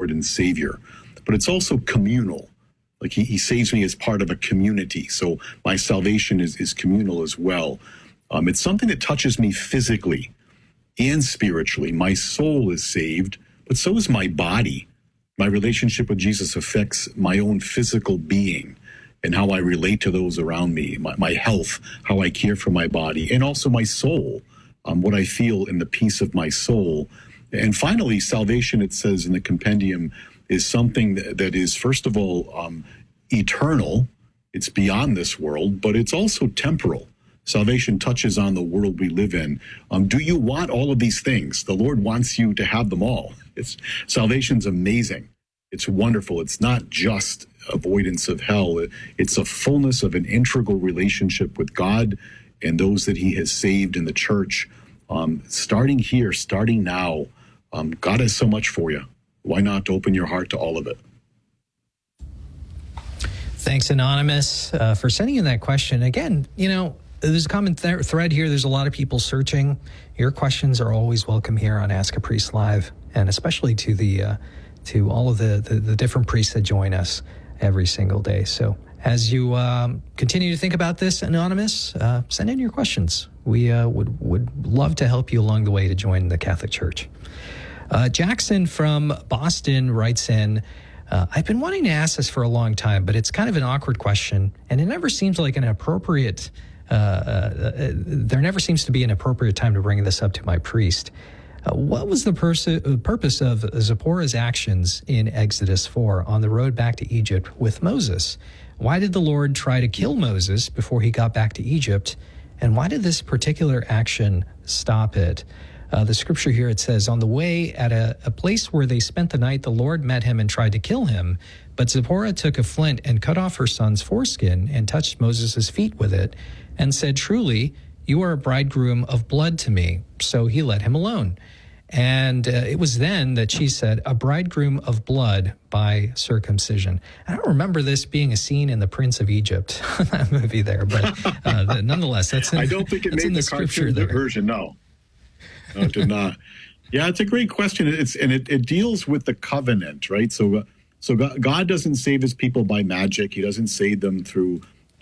Lord and Savior. But it's also communal. Like he saves me as part of a community. So my salvation is communal as well. It's something that touches me physically and spiritually. My soul is saved, but so is my body. My relationship with Jesus affects my own physical being and how I relate to those around me, my health, how I care for my body, and also my soul, what I feel in the peace of my soul. And finally, salvation, it says in the compendium, is something that is, first of all, eternal. It's beyond this world, but it's also temporal. Salvation touches on the world we live in. Do you want all of these things? The Lord wants you to have them all. Salvation's amazing. It's wonderful. It's not just avoidance of hell. It's a fullness of an integral relationship with God and those that he has saved in the church. Starting here, starting now, God has so much for you. Why not open your heart to all of it? Thanks, Anonymous, for sending in that question. Again, there's a common thread here. There's a lot of people searching. Your questions are always welcome here on Ask a Priest Live, and especially to all of the different priests that join us every single day. So as you continue to think about this, Anonymous, send in your questions. We would love to help you along the way to join the Catholic Church. Jackson from Boston writes in, I've been wanting to ask this for a long time, but it's kind of an awkward question, and it never seems like an appropriate, there never seems to be an appropriate time to bring this up to my priest. What was the purpose of Zipporah's actions in Exodus 4 on the road back to Egypt with Moses? Why did the Lord try to kill Moses before he got back to Egypt? And why did this particular action stop it? The scripture here, it says, on the way at a place where they spent the night, the Lord met him and tried to kill him. But Zipporah took a flint and cut off her son's foreskin and touched Moses' feet with it and said, truly, you are a bridegroom of blood to me. So he let him alone. And it was then that she said, a bridegroom of blood by circumcision. I don't remember this being a scene in The Prince of Egypt, that movie there, but nonetheless, that's in, I don't think it made the cartoon version, no. No, it did not. Yeah, it's a great question. It deals with the covenant, right? So God doesn't save his people by magic. He doesn't save them through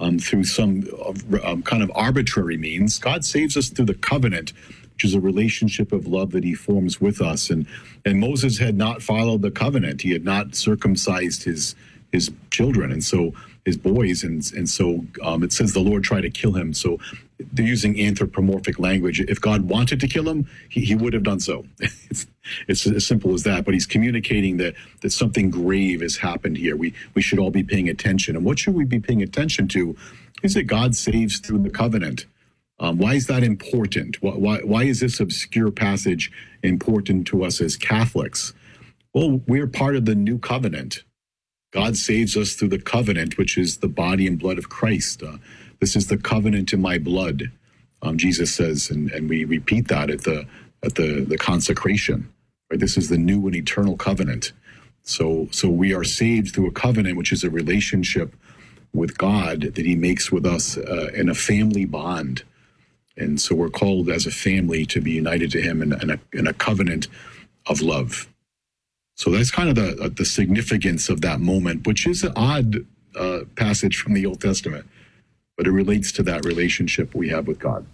some kind of arbitrary means. God saves us through the covenant, which is a relationship of love that he forms with us. And Moses had not followed the covenant. He had not circumcised his children, and so his boys, and so it says the Lord tried to kill him. So they're using anthropomorphic language. If God wanted to kill him, he would have done so. It's as simple as that. But he's communicating that something grave has happened here. We should all be paying attention. And what should we be paying attention to is that God saves through the covenant. Why is that important? Why is this obscure passage important to us as Catholics? Well, we're part of the new covenant. God saves us through the covenant, which is the body and blood of Christ. This is the covenant in my blood, Jesus says, and we repeat that at the consecration. Right? This is the new and eternal covenant. So we are saved through a covenant, which is a relationship with God that he makes with us in a family bond. And so we're called as a family to be united to him in a covenant of love. So that's kind of the significance of that moment, which is an odd passage from the Old Testament, but it relates to that relationship we have with God.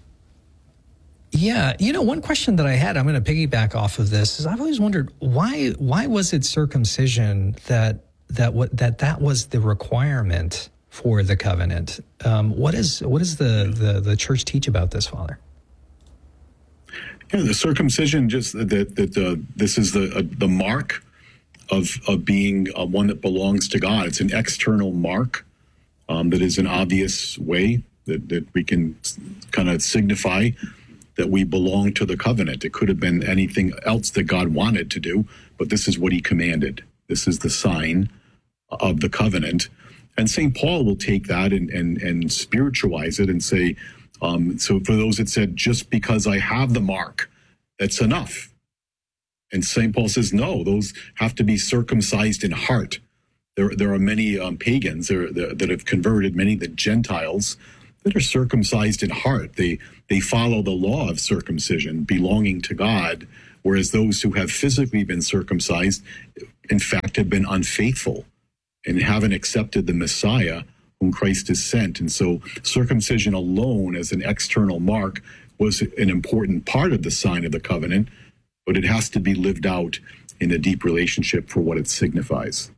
Yeah, one question that I had, I'm going to piggyback off of this, is I've always wondered why was it circumcision that was the requirement for the covenant? What does the church teach about this, Father? Yeah, the circumcision, just that this is the mark of being one that belongs to God. It's an external mark that is an obvious way that we can kind of signify that we belong to the covenant. It could have been anything else that God wanted to do, but this is what he commanded. This is the sign of the covenant. And St. Paul will take that and spiritualize it and say, so for those that said, just because I have the mark, that's enough. And St. Paul says, no, those have to be circumcised in heart. There are many pagans that have converted, many the Gentiles that are circumcised in heart. They follow the law of circumcision, belonging to God, whereas those who have physically been circumcised in fact, have been unfaithful and haven't accepted the Messiah whom Christ has sent. And so circumcision alone as an external mark was an important part of the sign of the covenant, but it has to be lived out in a deep relationship for what it signifies.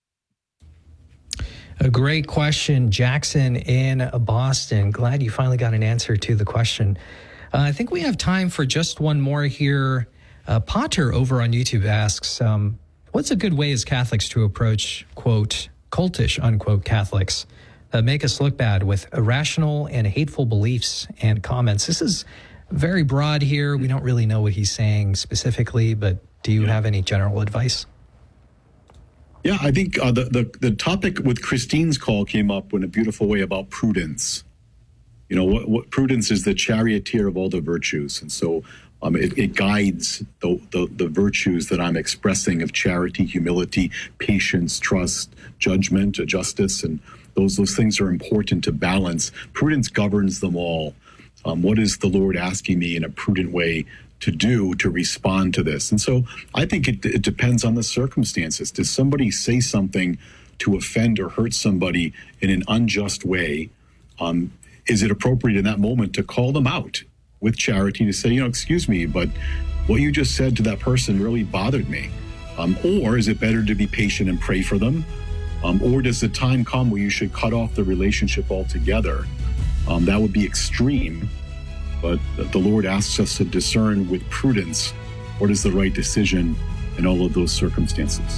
A great question, Jackson in Boston. Glad you finally got an answer to the question. I think we have time for just one more here. Potter over on YouTube asks, what's a good way as Catholics to approach, quote, cultish, unquote, Catholics that make us look bad with irrational and hateful beliefs and comments? This is very broad here. We don't really know what he's saying specifically, but do you have any general advice? Yeah, I think the topic with Christine's call came up in a beautiful way about prudence. You know, what prudence is the charioteer of all the virtues. And so it guides the virtues that I'm expressing of charity, humility, patience, trust, judgment, justice. And those things are important to balance. Prudence governs them all. What is the Lord asking me in a prudent way to do to respond to this? And so I think it depends on the circumstances. Does somebody say something to offend or hurt somebody in an unjust way? Is it appropriate in that moment to call them out with charity, to say, you know, excuse me, but what you just said to that person really bothered me? Or is it better to be patient and pray for them? Or does the time come where you should cut off the relationship altogether? That would be extreme, but the Lord asks us to discern with prudence what is the right decision in all of those circumstances.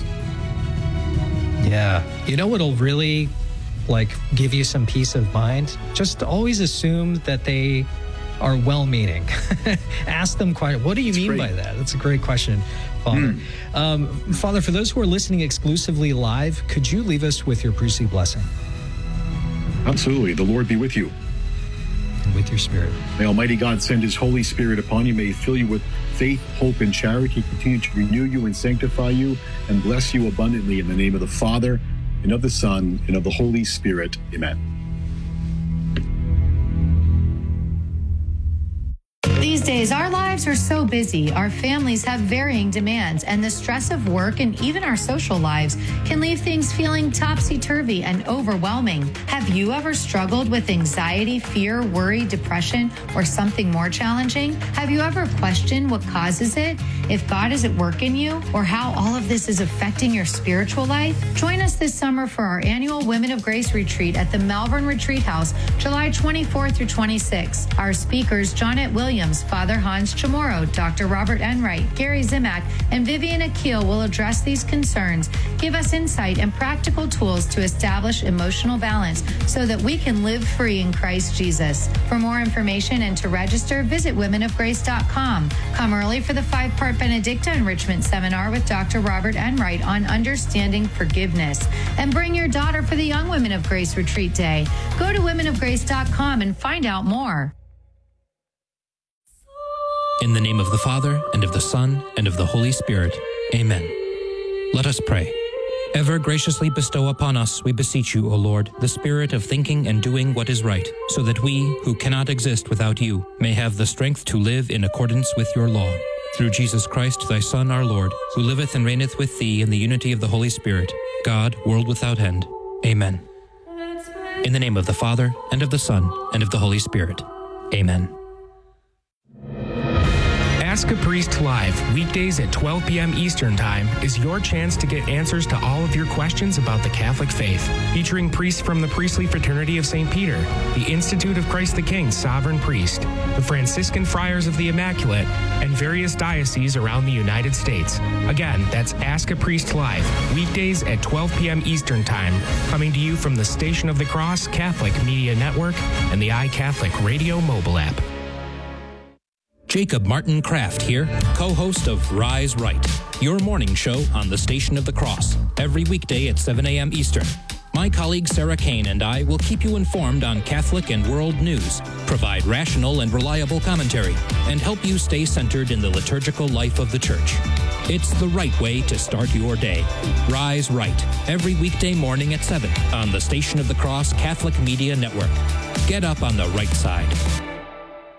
Yeah. You know what'll really give you some peace of mind? Just always assume that they are well-meaning. Ask them what do you mean by that? That's a great question, Father. Father, for those who are listening exclusively live, could you leave us with your priestly blessing? Absolutely. The Lord be with you. And with your spirit. May Almighty God send his Holy Spirit upon you. May he fill you with faith, hope, and charity, continue to renew you and sanctify you, and bless you abundantly in the name of the Father, and of the Son, and of the Holy Spirit. Amen. These days, our lives are so busy, our families have varying demands, and the stress of work and even our social lives can leave things feeling topsy-turvy and overwhelming. Have you ever struggled with anxiety, fear, worry, depression, or something more challenging? Have you ever questioned what causes it, if God is at work in you, or how all of this is affecting your spiritual life? Join us this summer for our annual Women of Grace Retreat at the Malvern Retreat House, July 24th through 26th. Our speakers, Johnette Williams, Father Hans Chamorro, Dr. Robert Enright, Gary Zimak, and Vivian Akil will address these concerns, give us insight and practical tools to establish emotional balance so that we can live free in Christ Jesus. For more information and to register, visit womenofgrace.com. Come early for the 5-part Benedicta Enrichment Seminar with Dr. Robert Enright on understanding forgiveness. And bring your daughter for the Young Women of Grace Retreat Day. Go to womenofgrace.com and find out more. In the name of the Father, and of the Son, and of the Holy Spirit. Amen. Let us pray. Ever graciously bestow upon us, we beseech you, O Lord, the spirit of thinking and doing what is right, so that we, who cannot exist without you, may have the strength to live in accordance with your law. Through Jesus Christ, thy Son, our Lord, who liveth and reigneth with thee in the unity of the Holy Spirit, God, world without end. Amen. In the name of the Father, and of the Son, and of the Holy Spirit. Amen. Ask a Priest Live, weekdays at 12 p.m. Eastern Time, is your chance to get answers to all of your questions about the Catholic faith. Featuring priests from the Priestly Fraternity of St. Peter, the Institute of Christ the King Sovereign Priest, the Franciscan Friars of the Immaculate, and various dioceses around the United States. Again, that's Ask a Priest Live, weekdays at 12 p.m. Eastern Time, coming to you from the Station of the Cross Catholic Media Network and the iCatholic Radio mobile app. Jacob Martin Kraft here, co-host of Rise Right, your morning show on the Station of the Cross, every weekday at 7 a.m. Eastern. My colleague Sarah Kane and I will keep you informed on Catholic and world news, provide rational and reliable commentary, and help you stay centered in the liturgical life of the Church. It's the right way to start your day. Rise Right, every weekday morning at 7 on the Station of the Cross Catholic Media Network. Get up on the right side.